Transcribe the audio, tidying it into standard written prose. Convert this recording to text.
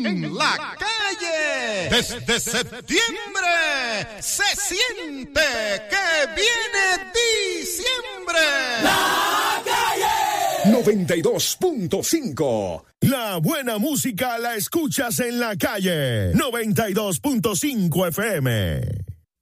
en la calle. Desde septiembre se siente que viene diciembre. La calle 92.5. La buena música la escuchas en la calle 92.5 FM.